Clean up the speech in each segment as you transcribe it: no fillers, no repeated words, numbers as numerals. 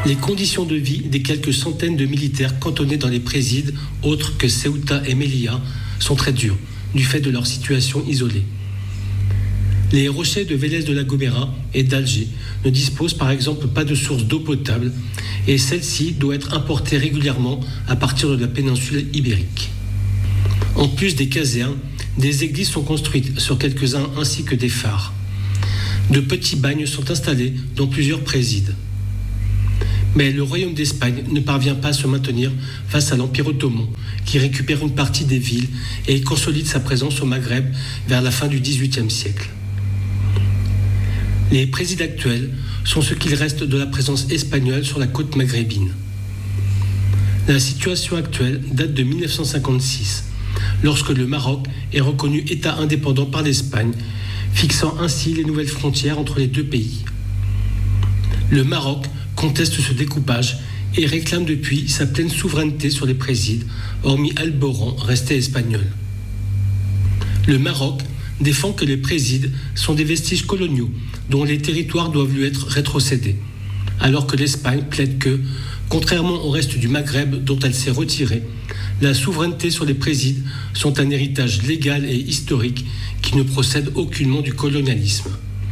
Les conditions de vie des quelques centaines de militaires cantonnés dans les présides autres que Ceuta et Melilla sont très dures, du fait de leur situation isolée. Les rochers de Vélez de la Gomera et d'Alger ne disposent par exemple pas de source d'eau potable et celle-ci doit être importée régulièrement à partir de la péninsule ibérique. En plus des casernes, des églises sont construites sur quelques-uns ainsi que des phares. De petits bagnes sont installés dans plusieurs présides. Mais le royaume d'Espagne ne parvient pas à se maintenir face à l'Empire ottoman, qui récupère une partie des villes et consolide sa présence au Maghreb vers la fin du XVIIIe siècle. Les présides actuels sont ce qu'il reste de la présence espagnole sur la côte maghrébine. La situation actuelle date de 1956, lorsque le Maroc est reconnu État indépendant par l'Espagne, fixant ainsi les nouvelles frontières entre les deux pays. Le Maroc conteste ce découpage et réclame depuis sa pleine souveraineté sur les présides, hormis Alboran, resté espagnol. Le Maroc défend que les présides sont des vestiges coloniaux dont les territoires doivent lui être rétrocédés, alors que l'Espagne plaide que, contrairement au reste du Maghreb dont elle s'est retirée, la souveraineté sur les présides sont un héritage légal et historique qui ne procède aucunement du colonialisme.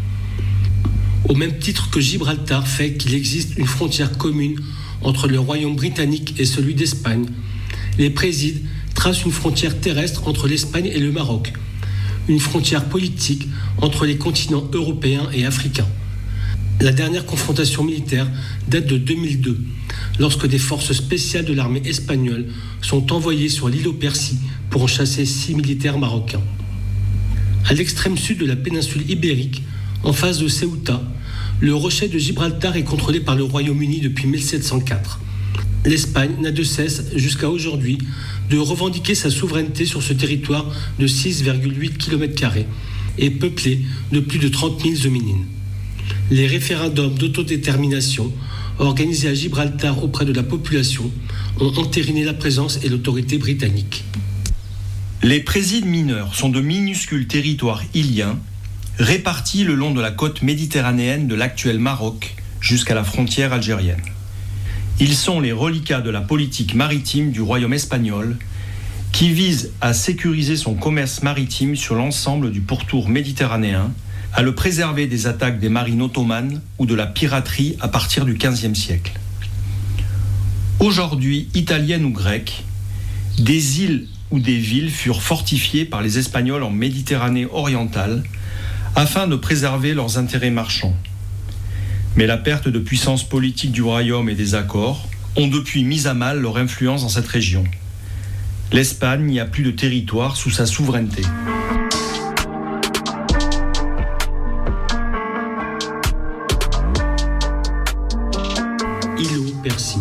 Au même titre que Gibraltar fait qu'il existe une frontière commune entre le royaume britannique et celui d'Espagne, les présides tracent une frontière terrestre entre l'Espagne et le Maroc, une frontière politique entre les continents européens et africains. La dernière confrontation militaire date de 2002, lorsque des forces spéciales de l'armée espagnole sont envoyées sur l'île aux Percy pour en chasser 6 militaires marocains. À l'extrême sud de la péninsule ibérique, en face de Ceuta, le rocher de Gibraltar est contrôlé par le Royaume-Uni depuis 1704. L'Espagne n'a de cesse, jusqu'à aujourd'hui, de revendiquer sa souveraineté sur ce territoire de 6,8 km² et peuplé de plus de 30 000 hominines. Les référendums d'autodétermination, organisés à Gibraltar auprès de la population, ont entériné la présence et l'autorité britannique. Les présides mineurs sont de minuscules territoires îliens répartis le long de la côte méditerranéenne de l'actuel Maroc jusqu'à la frontière algérienne. Ils sont les reliquats de la politique maritime du royaume espagnol qui vise à sécuriser son commerce maritime sur l'ensemble du pourtour méditerranéen, à le préserver des attaques des marines ottomanes ou de la piraterie à partir du XVe siècle. Aujourd'hui italiennes ou grecques, des îles ou des villes furent fortifiées par les Espagnols en Méditerranée orientale afin de préserver leurs intérêts marchands. Mais la perte de puissance politique du royaume et des accords ont depuis mis à mal leur influence dans cette région. L'Espagne n'y a plus de territoire sous sa souveraineté. Île aux Percy.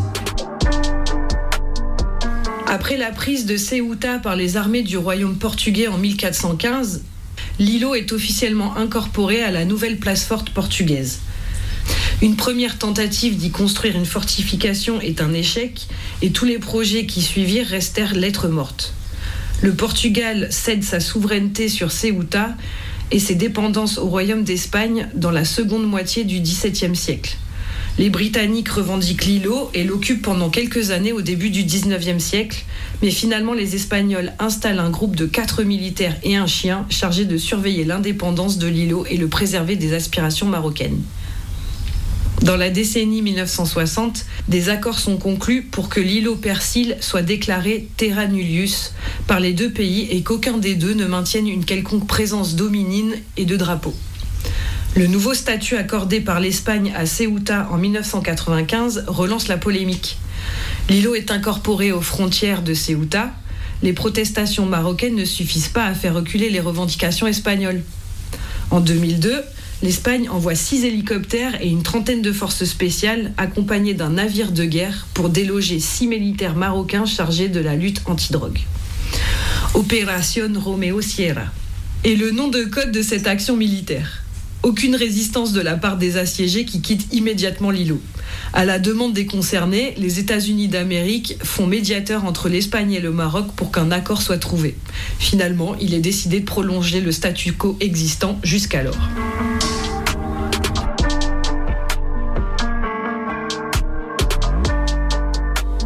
Après la prise de Ceuta par les armées du royaume portugais en 1415, l'îlot est officiellement incorporé à la nouvelle place forte portugaise. Une première tentative d'y construire une fortification est un échec et tous les projets qui suivirent restèrent lettre morte. Le Portugal cède sa souveraineté sur Ceuta et ses dépendances au royaume d'Espagne dans la seconde moitié du XVIIe siècle. Les Britanniques revendiquent l'îlot et l'occupent pendant quelques années au début du XIXe siècle, mais finalement les Espagnols installent un groupe de 4 militaires et un chien chargés de surveiller l'indépendance de l'îlot et le préserver des aspirations marocaines. Dans la décennie 1960, des accords sont conclus pour que l'îlot Persil soit déclaré terra nullius par les deux pays et qu'aucun des deux ne maintienne une quelconque présence d'hominines et de drapeaux. Le nouveau statut accordé par l'Espagne à Ceuta en 1995 relance la polémique. L'îlot est incorporé aux frontières de Ceuta. Les protestations marocaines ne suffisent pas à faire reculer les revendications espagnoles. En 2002, l'Espagne envoie 6 hélicoptères et une trentaine de forces spéciales accompagnées d'un navire de guerre pour déloger 6 militaires marocains chargés de la lutte antidrogue. Opération Romeo Sierra est le nom de code de cette action militaire. Aucune résistance de la part des assiégés qui quittent immédiatement l'îlot. À la demande des concernés, les États-Unis d'Amérique font médiateur entre l'Espagne et le Maroc pour qu'un accord soit trouvé. Finalement, il est décidé de prolonger le statu quo existant jusqu'alors.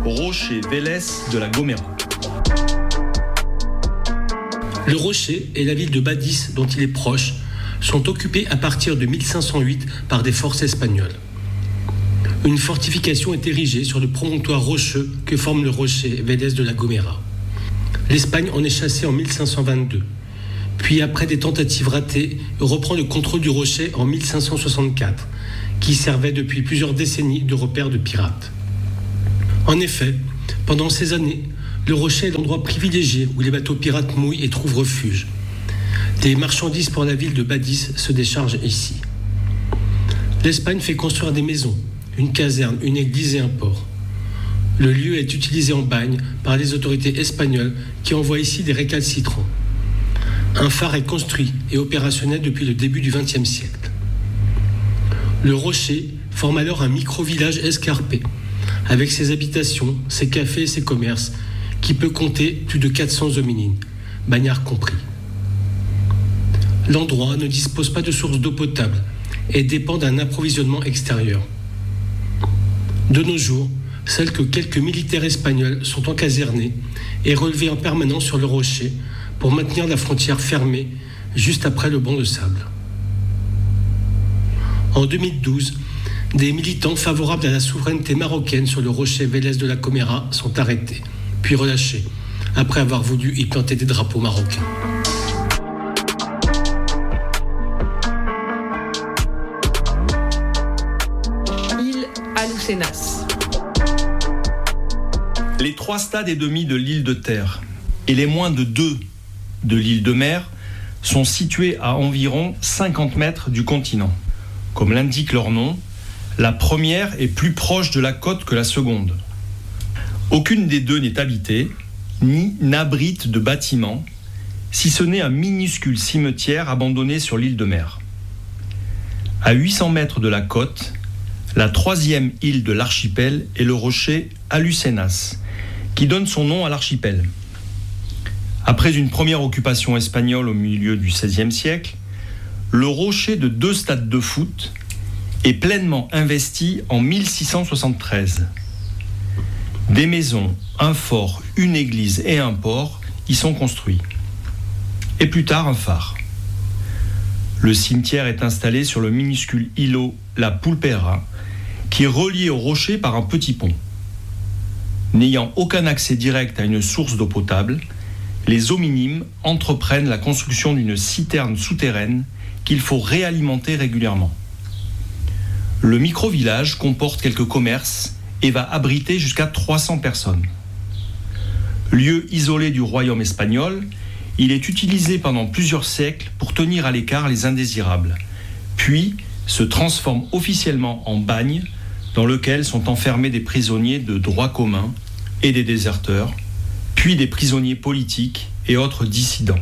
Rocher Vélez de la Gomera. Le Rocher et la ville de Badis, dont il est proche, sont occupés à partir de 1508 par des forces espagnoles. Une fortification est érigée sur le promontoire rocheux que forme le Rocher Vélez de la Gomera. L'Espagne en est chassée en 1522. Puis, après des tentatives ratées, reprend le contrôle du Rocher en 1564, qui servait depuis plusieurs décennies de repère de pirates. En effet, pendant ces années, le Rocher est l'endroit privilégié où les bateaux pirates mouillent et trouvent refuge. Des marchandises pour la ville de Badis se déchargent ici. L'Espagne fait construire des maisons, une caserne, une église et un port. Le lieu est utilisé en bagne par les autorités espagnoles qui envoient ici des récalcitrants. Un phare est construit et opérationnel depuis le début du XXe siècle. Le Rocher forme alors un micro-village escarpé, avec ses habitations, ses cafés et ses commerces, qui peut compter plus de 400 hominines, bagnards compris. L'endroit ne dispose pas de source d'eau potable et dépend d'un approvisionnement extérieur. De nos jours, seuls que quelques militaires espagnols sont encasernés et relevés en permanence sur le Rocher pour maintenir la frontière fermée juste après le banc de sable. En 2012, des militants favorables à la souveraineté marocaine sur le Rocher Vélez de la Gomera sont arrêtés, puis relâchés, après avoir voulu y planter des drapeaux marocains. Île Alhucemas. Les 3 stades et demi de l'île de terre et les moins de 2 de l'île de mer sont situés à environ 50 mètres du continent. Comme l'indique leur nom, la première est plus proche de la côte que la seconde. Aucune des deux n'est habitée, ni n'abrite de bâtiments, si ce n'est un minuscule cimetière abandonné sur l'île de mer. À 800 mètres de la côte, la 3e île de l'archipel est le rocher Alhucemas, qui donne son nom à l'archipel. Après une première occupation espagnole au milieu du XVIe siècle, le rocher de 2 stades de foot est pleinement investi en 1673. Des maisons, un fort, une église et un port y sont construits. Et plus tard, un phare. Le cimetière est installé sur le minuscule îlot La Pulpera, qui est relié au rocher par un petit pont. N'ayant aucun accès direct à une source d'eau potable, les hominimes entreprennent la construction d'une citerne souterraine qu'il faut réalimenter régulièrement. Le micro-village comporte quelques commerces et va abriter jusqu'à 300 personnes. Lieu isolé du royaume espagnol, il est utilisé pendant plusieurs siècles pour tenir à l'écart les indésirables, puis se transforme officiellement en bagne dans lequel sont enfermés des prisonniers de droit commun et des déserteurs, puis des prisonniers politiques et autres dissidents.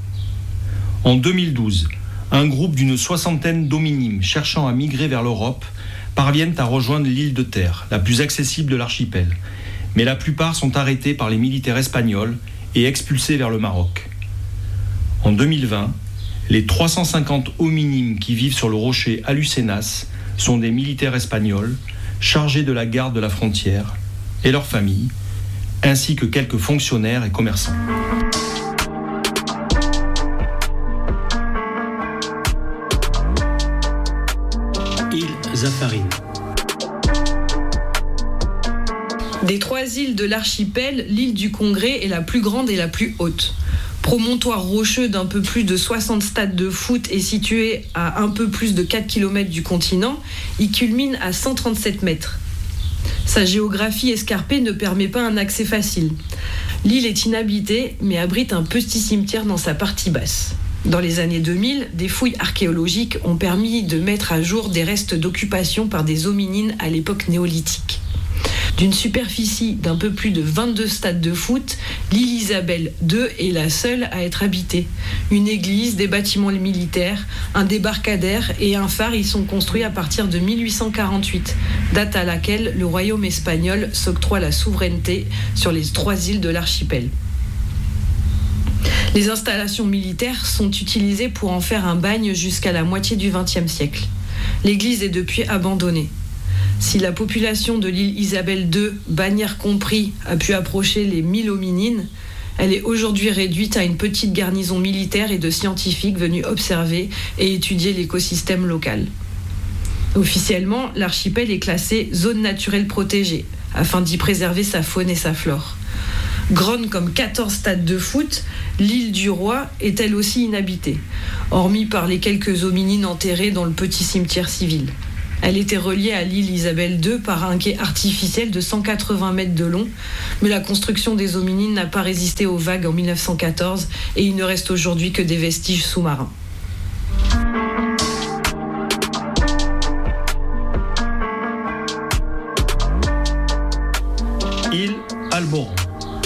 En 2012, un groupe d'une 60aine d'hominimes cherchant à migrer vers l'Europe parviennent à rejoindre l'île de terre, la plus accessible de l'archipel, mais la plupart sont arrêtés par les militaires espagnols et expulsés vers le Maroc. En 2020, les 350 hominimes qui vivent sur le rocher Alhucemas sont des militaires espagnols chargés de la garde de la frontière et leurs familles, ainsi que quelques fonctionnaires et commerçants. Île Zafarine. Des 3 îles de l'archipel, l'île du Congrès est la plus grande et la plus haute. Promontoire rocheux d'un peu plus de 60 stades de foot et situé à un peu plus de 4 km du continent, il culmine à 137 mètres. Sa géographie escarpée ne permet pas un accès facile. L'île est inhabitée, mais abrite un petit cimetière dans sa partie basse. Dans les années 2000, des fouilles archéologiques ont permis de mettre à jour des restes d'occupation par des hominines à l'époque néolithique. D'une superficie d'un peu plus de 22 stades de foot, l'île Isabelle II est la seule à être habitée. Une église, des bâtiments militaires, un débarcadère et un phare y sont construits à partir de 1848, date à laquelle le royaume espagnol s'octroie la souveraineté sur les 3 îles de l'archipel. Les installations militaires sont utilisées pour en faire un bagne jusqu'à la moitié du XXe siècle. L'église est depuis abandonnée. Si la population de l'île Isabelle II, Bagnères compris, a pu approcher les 1000 hominines, elle est aujourd'hui réduite à une petite garnison militaire et de scientifiques venus observer et étudier l'écosystème local. Officiellement, l'archipel est classé zone naturelle protégée, afin d'y préserver sa faune et sa flore. Grande comme 14 stades de foot, l'île du Roi est elle aussi inhabitée, hormis par les quelques hominines enterrées dans le petit cimetière civil. Elle était reliée à l'île Isabelle II par un quai artificiel de 180 mètres de long, mais la construction des hominines n'a pas résisté aux vagues en 1914 et il ne reste aujourd'hui que des vestiges sous-marins. Île Alboran.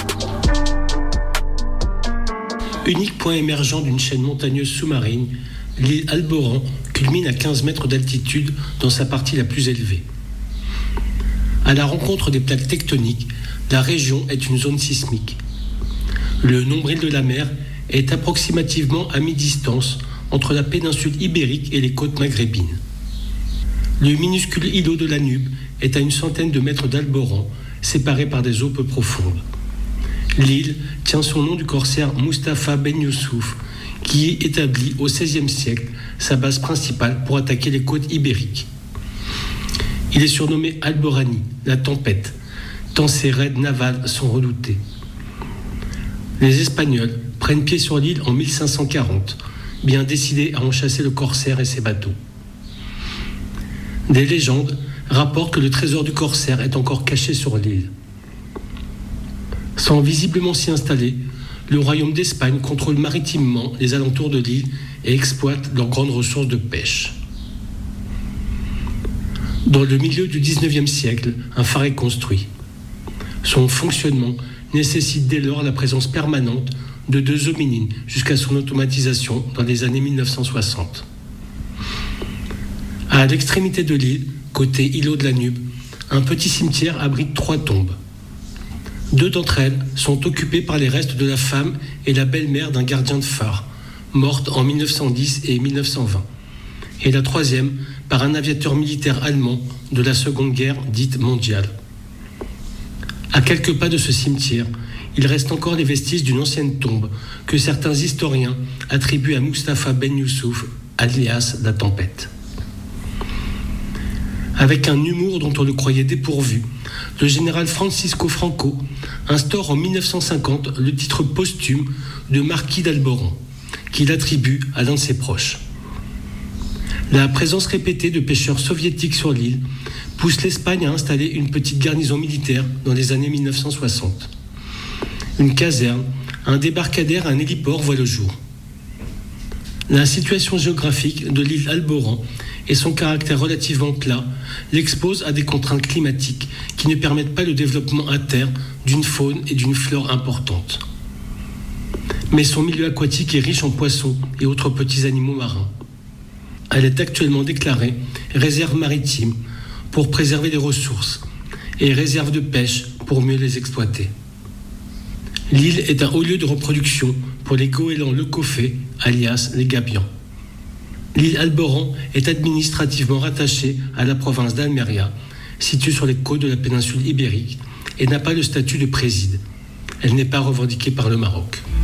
Unique point émergent d'une chaîne montagneuse sous-marine, l'île Alboran culmine à 15 mètres d'altitude dans sa partie la plus élevée. À la rencontre des plaques tectoniques, la région est une zone sismique. Le nombril de la mer est approximativement à mi-distance entre la péninsule ibérique et les côtes maghrébines. Le minuscule îlot de Lanube est à une centaine de mètres d'Alboran, séparé par des eaux peu profondes. L'île tient son nom du corsaire Mustapha Ben Youssouf, qui établit au XVIe siècle sa base principale pour attaquer les côtes ibériques. Il est surnommé Alborani, la tempête, tant ses raids navals sont redoutés. Les Espagnols prennent pied sur l'île en 1540, bien décidés à en chasser le corsaire et ses bateaux. Des légendes rapportent que le trésor du corsaire est encore caché sur l'île. Sans visiblement s'y installer, le royaume d'Espagne contrôle maritimement les alentours de l'île et exploite leurs grandes ressources de pêche. Dans le milieu du XIXe siècle, un phare est construit. Son fonctionnement nécessite dès lors la présence permanente de 2 hominines jusqu'à son automatisation dans les années 1960. À l'extrémité de l'île, côté îlot de Lanube, un petit cimetière abrite 3 tombes. 2 d'entre elles sont occupées par les restes de la femme et la belle-mère d'un gardien de phare, morte en 1910 et 1920, et la 3e par un aviateur militaire allemand de la Seconde Guerre dite mondiale. À quelques pas de ce cimetière, il reste encore les vestiges d'une ancienne tombe que certains historiens attribuent à Mustapha Ben Youssouf, alias la tempête. Avec un humour dont on le croyait dépourvu, le général Francisco Franco instaure en 1950 le titre posthume de marquis d'Alboran, qu'il attribue à l'un de ses proches. La présence répétée de pêcheurs soviétiques sur l'île pousse l'Espagne à installer une petite garnison militaire dans les années 1960. Une caserne, un débarcadère et un héliport voient le jour. La situation géographique de l'île Alboran et son caractère relativement plat l'expose à des contraintes climatiques qui ne permettent pas le développement à terre d'une faune et d'une flore importantes. Mais son milieu aquatique est riche en poissons et autres petits animaux marins. Elle est actuellement déclarée réserve maritime pour préserver les ressources et réserve de pêche pour mieux les exploiter. L'île est un haut lieu de reproduction pour les goélands leucophées, alias les gabions. L'île Alboran est administrativement rattachée à la province d'Almeria, située sur les côtes de la péninsule ibérique, et n'a pas le statut de préside. Elle n'est pas revendiquée par le Maroc.